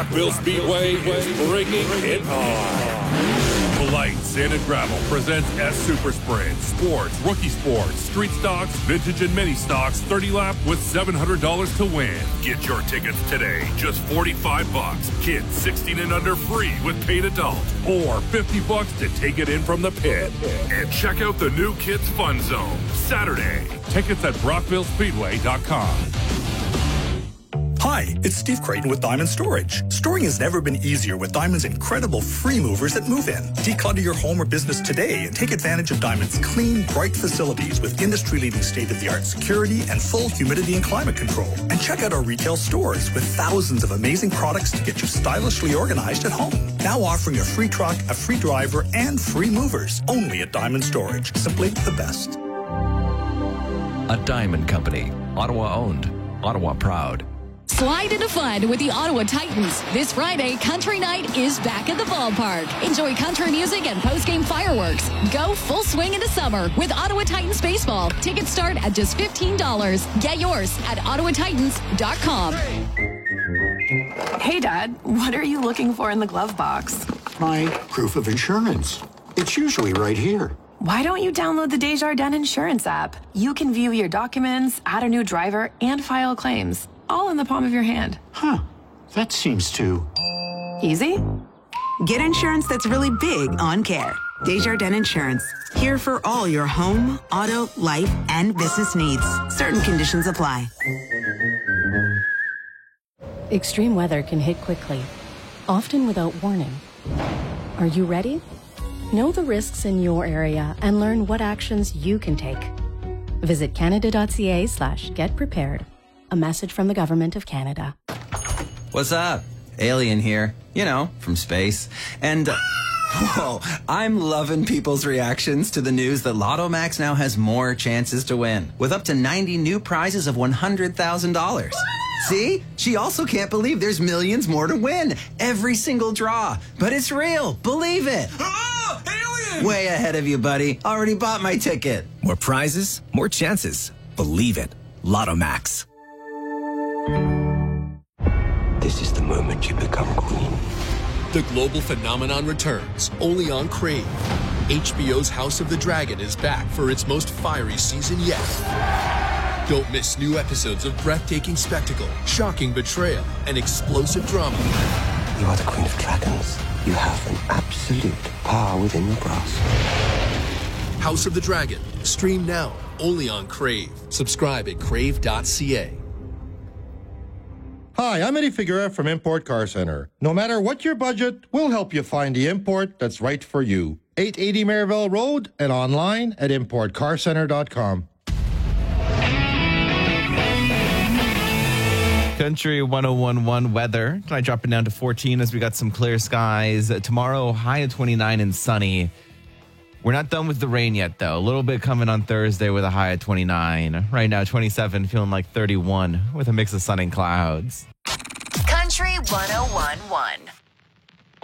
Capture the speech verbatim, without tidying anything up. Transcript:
Brockville Speedway is bringing it on. Polite Sand and Gravel presents S Super Sprint, sports, rookie sports, street stocks, vintage and mini stocks, thirty lap with seven hundred dollars to win. Get your tickets today, just forty-five bucks. Kids sixteen and under free with paid adult, or fifty bucks to take it in from the pit. And check out the new Kids Fun Zone, Saturday. Tickets at brockville speedway dot com. Hi, it's Steve Creighton with Diamond Storage. Storing has never been easier with Diamond's incredible free movers at Move In. Declutter your home or business today and take advantage of Diamond's clean, bright facilities with industry-leading state-of-the-art security and full humidity and climate control. And check out our retail stores with thousands of amazing products to get you stylishly organized at home. Now offering a free truck, a free driver, and free movers. Only at Diamond Storage. Simply the best. A Diamond Company. Ottawa owned. Ottawa proud. Slide into fun with the Ottawa Titans. This Friday, Country Night is back at the ballpark. Enjoy country music and post-game fireworks. Go full swing into summer with Ottawa Titans baseball. Tickets start at just fifteen dollars. Get yours at ottawa titans dot com. Hey, Dad, what are you looking for in the glove box? My proof of insurance. It's usually right here. Why don't you download the Desjardins Insurance app? You can view your documents, add a new driver, and file claims. All in the palm of your hand. Huh. That seems too... easy? Get insurance that's really big on care. Desjardins Insurance. Here for all your home, auto, life, and business needs. Certain conditions apply. Extreme weather can hit quickly, often without warning. Are you ready? Know the risks in your area and learn what actions you can take. Visit canada.ca slash get prepared. A message from the Government of Canada. What's up? Alien here. You know, from space. And, uh, whoa, I'm loving people's reactions to the news that Lotto Max now has more chances to win, with up to ninety new prizes of one hundred thousand dollars. See? She also can't believe there's millions more to win. Every single draw. But it's real. Believe it. Oh, alien! Way ahead of you, buddy. Already bought my ticket. More prizes, more chances. Believe it. Lotto Max. This is the moment you become queen. The global phenomenon returns, only on Crave. H B O's House of the Dragon is back for its most fiery season yet. Don't miss new episodes of breathtaking spectacle, shocking betrayal, and explosive drama. You are the Queen of Dragons. You have an absolute power within your grasp. House of the Dragon. Stream now, only on Crave. Subscribe at crave dot c a. Hi, I'm Eddie Figueroa from Import Car Center. No matter what your budget, we'll help you find the import that's right for you. eight eighty Maryville Road and online at import car center dot com. Country one oh one point one weather. Tonight dropping down to fourteen as we got some clear skies. Tomorrow, high of twenty-nine and sunny. We're not done with the rain yet, though. A little bit coming on Thursday with a high of twenty-nine. Right now, twenty-seven, feeling like thirty-one with a mix of sun and clouds. Country one oh one point one.